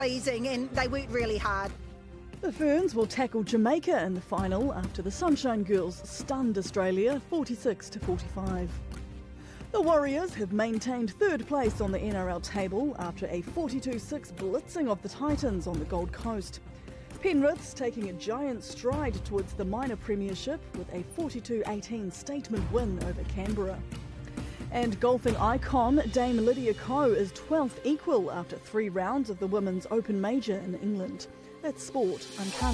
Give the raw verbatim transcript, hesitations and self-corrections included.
pleasing, and they worked really hard. The Ferns will tackle Jamaica in the final after the Sunshine Girls stunned Australia forty-six to forty-five. The Warriors have maintained third place on the N R L table after a forty-two six blitzing of the Titans on the Gold Coast. Penrith's taking a giant stride towards the minor premiership with a forty-two eighteen statement win over Canberra. And golfing icon Dame Lydia Ko is twelfth equal after three rounds of the Women's Open Major in England. That's sport. I'm Karen.